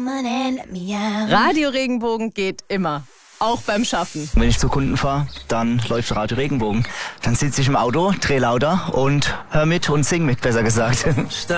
Radio Regenbogen geht immer. Auch beim Schaffen. Wenn ich zu Kunden fahre, dann läuft Radio Regenbogen. Dann sitze ich im Auto, dreh lauter und hör mit und sing mit, besser gesagt.